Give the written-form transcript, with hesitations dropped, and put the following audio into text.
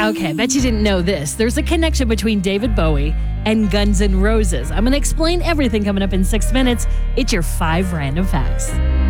Okay, I bet you didn't know this. There's a connection between David Bowie and Guns N' Roses. I'm going to explain everything coming up in 6 minutes. It's your 5 random facts.